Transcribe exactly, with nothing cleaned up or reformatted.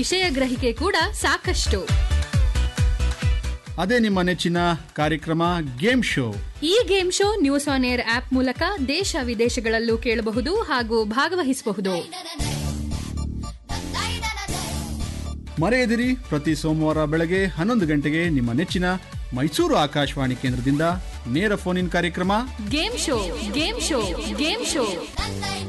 ವಿಷಯ ಗ್ರಹಿಕೆ ಕೂಡ ಸಾಕಷ್ಟು. ಅದೇ ನಿಮ್ಮ ನೆಚ್ಚಿನ ಕಾರ್ಯಕ್ರಮ ಗೇಮ್ ಶೋ. ಈ game show news on air app ಮೂಲಕ ದೇಶ ವಿದೇಶಗಳಲ್ಲೂ ಕೇಳಬಹುದು ಹಾಗೂ ಭಾಗವಹಿಸಬಹುದು. ಮರೆಯದಿರಿ, ಪ್ರತಿ ಸೋಮವಾರ ಬೆಳಗ್ಗೆ ಹನ್ನೊಂದು ಗಂಟೆಗೆ ನಿಮ್ಮ ನೆಚ್ಚಿನ ಮೈಸೂರು ಆಕಾಶವಾಣಿ ಕೇಂದ್ರದಿಂದ ನೇರ ಫೋನ್ ಇನ್ ಕಾರ್ಯಕ್ರಮ game show game show game show